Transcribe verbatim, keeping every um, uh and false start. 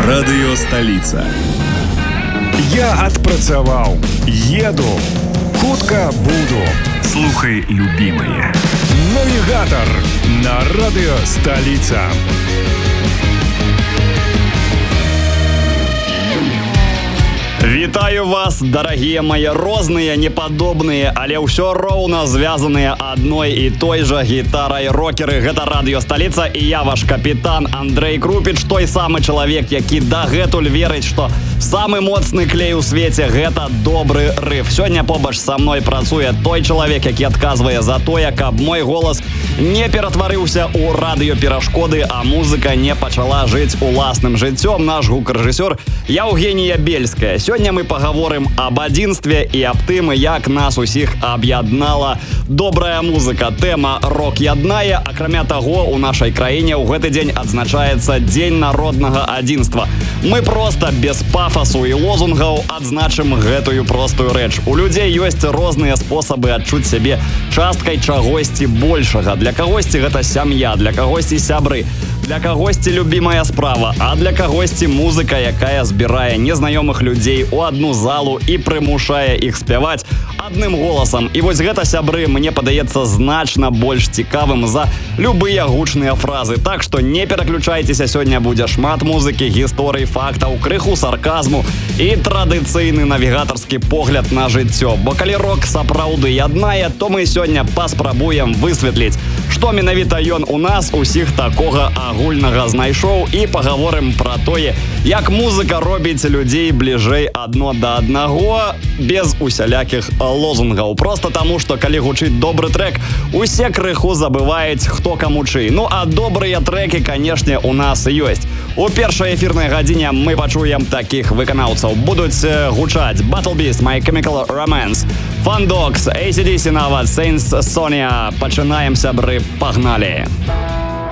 Радыё Сталіца. Я адпрацаваў, еду, хутка буду. Слухай, любимые. Навигатор на Радыё Сталіца. Вітаю вас, дарагія мае розныя, непадобныя, але ўсё роўна звязаныя адной і той жа гітарай рокеры. Гэта Радыё Сталіца і я, ваш капітан Андрэй Крупіч, той самы чалавек, які дагэтуль верыць, што самы моцны клей у свеце – гэта добры рыф. Сёння побач са мной працуе той чалавек, які адказвае за тое, каб мой голас не ператварыўся ў радыёперашкоды, а музыка не пачала жыць уласным жыццём. Наш гукарэжысёр Яўгенія Бельская. Сёння мы пагаворым аб адзінстве і аб тым, як нас усіх аб'яднала добрая музыка. Тэма «Рок яднае». Акрамя таго, у нашай краіне ў гэты дзень адзначаецца Дзень народнага адзінства. Мы проста без пафасу і лозунгаў адзначым гэтую простую рэч. У людзей ёсць розныя спосабы адчуць сябе часткай чагосьці большага. Для кагосьці гэта сям'я, для кагосьці сябры, для кагосьці любімая справа, а для кагосьці музыка, якая збірае незнаёмых людзей у одну залу і прымушае іх спяваць адным голасам. І вось гэта, сябры, мне падаецца значна больш цікавым за любыя гучныя фразы. Так што не пераключайцеся, сёння будзе шмат музыкі, гісторый, фактаў, крыху сарказму і традыцыйны навігатарскі погляд на жыццё. Бо калі рок сапраўды яднае, то мы сёння паспрабуем высветліць, што менавіта ён у нас усіх такога агульнага знайшоў, і пагаворым пра тое, як музыка робіць людзей бліжэй адно да аднаго без усялякіх лозунгаў. Проста таму, што калі гучыць добры трэк, усе крыху забываюць, хто каму чый. Ну а добрыя трэкі, канешне, у нас ёсць. У першай эфірнай гадзіне мы пачуем такіх выканаўцаў. Будуць гучаць Battle Beast, My Chemical Romance, Fun Dogs, эй си ди си нават, Saints Sonia. Пачынаем, сябры, пагналі!